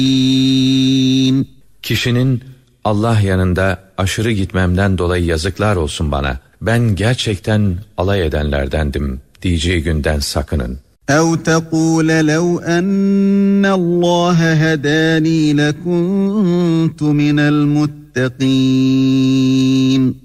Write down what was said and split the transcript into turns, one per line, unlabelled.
Kişinin Allah yanında aşırı gitmemden dolayı yazıklar olsun bana, ben gerçekten alay edenlerdendim diyeceği günden sakının.
اَوْ تَقُولَ لَوْ أَنَّ اللّٰهَ هَدَانِي لَكُنْتُ مِنَ الْمُتَّقِينَ